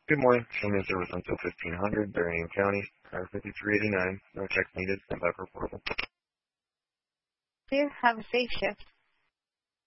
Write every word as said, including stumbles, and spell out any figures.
Good morning. Show me service until fifteen hundred, Darien County, car fifty-three eighty-nine. No check needed. Stand by for portable. Clear. Have a safe shift.